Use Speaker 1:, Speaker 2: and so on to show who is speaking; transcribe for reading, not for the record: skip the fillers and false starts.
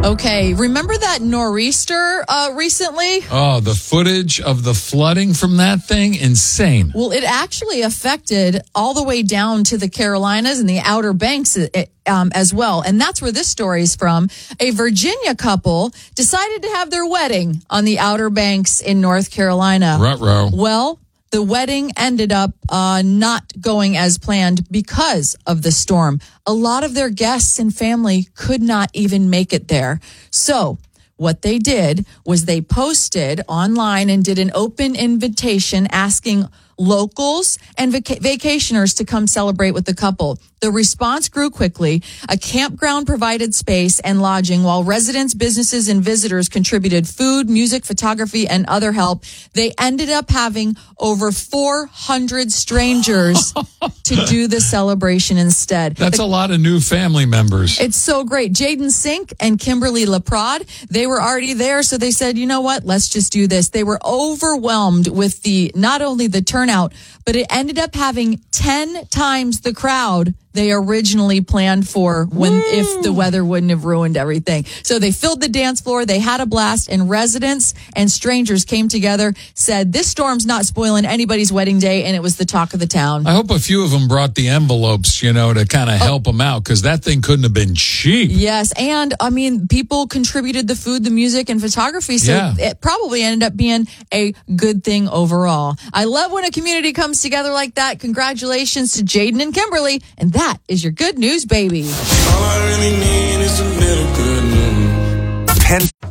Speaker 1: Okay, remember that nor'easter recently?
Speaker 2: Oh, the footage of the flooding from that thing, insane.
Speaker 1: Well, it actually affected all the way down to the Carolinas and the Outer Banks as well. And that's where this story is from. A Virginia couple decided to have their wedding on the Outer Banks in North Carolina.
Speaker 2: Ruh-roh.
Speaker 1: Well, the wedding ended up not going as planned because of the storm. A lot of their guests and family could not even make it there. So what they did was they posted online and did an open invitation asking locals and vacationers to come celebrate with the couple. The response grew quickly. A campground provided space and lodging while residents, businesses, and visitors contributed food, music, photography, and other help. They ended up having over 400 strangers to do the celebration instead.
Speaker 2: That's a lot of new family members.
Speaker 1: It's so great. Jaden Sink and Kimberly LaPrade, they were already there, so they said, you know what, let's just do this. They were overwhelmed with not only the turnout, but it ended up having 10 times the crowd they originally planned for if the weather wouldn't have ruined everything. So they filled the dance floor, they had a blast, and residents and strangers came together, said this storm's not spoiling anybody's wedding day, and it was the talk of the town.
Speaker 2: I hope a few of them brought the envelopes, to kind of help them out, because that thing couldn't have been cheap.
Speaker 1: Yes, and I mean, people contributed the food, the music, and photography, so it probably ended up being a good thing overall. I love when a community comes together like that. Congratulations to Jaden and Kimberly, and that is your good news, baby.
Speaker 3: All I really need is a little good news.